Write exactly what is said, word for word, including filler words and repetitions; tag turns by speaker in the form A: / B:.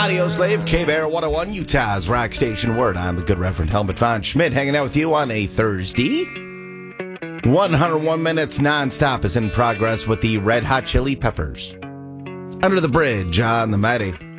A: Audio Slave, K-Bear one oh one, Utah's rock station word. I'm the good Reverend Helmut von Schmidt, hanging out with you on a Thursday. one hundred one minutes nonstop is in progress with the Red Hot Chili Peppers. Under the Bridge on the Mighty